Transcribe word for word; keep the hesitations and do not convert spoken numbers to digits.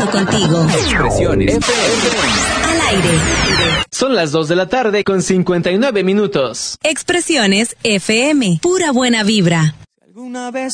contigo. Expresiones F M. Al aire. Son las dos de la tarde con cincuenta y nueve minutos. Expresiones F M. Pura buena vibra. Alguna vez